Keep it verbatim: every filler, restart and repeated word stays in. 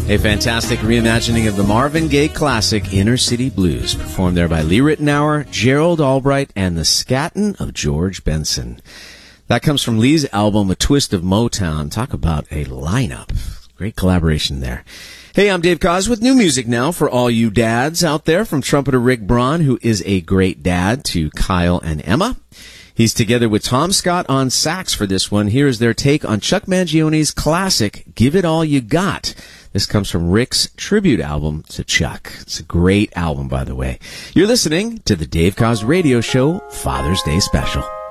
A fantastic reimagining of the Marvin Gaye classic Inner City Blues, performed there by Lee Ritenour, Gerald Albright, and the Scatton of George Benson. That comes from Lee's album, A Twist of Motown. Talk about a lineup. Great collaboration there. Hey, I'm Dave Koz with new music now for all you dads out there, from trumpeter Rick Braun, who is a great dad to Kyle and Emma. He's together with Tom Scott on sax for this one. Here's their take on Chuck Mangione's classic, Give It All You Got. This comes from Rick's tribute album to Chuck. It's a great album, by the way. You're listening to the Dave Koz Radio Show Father's Day Special.